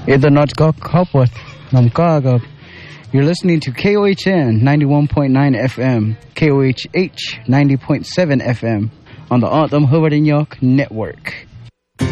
Not Copworth, Namkaga. You're listening to KOHN 91.9 FM, KOHH 90.7 FM on the Anthem Hubbard and York Network.